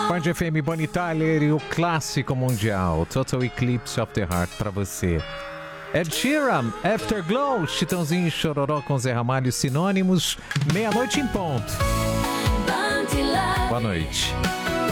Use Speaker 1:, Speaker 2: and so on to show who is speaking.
Speaker 1: Band FM, Bonnie Tyler e o clássico mundial Total Eclipse of the Heart pra você. Ed Sheeran, Afterglow, Chitãozinho e Chororó com Zé Ramalho, sinônimos, meia-noite em ponto. Boa noite.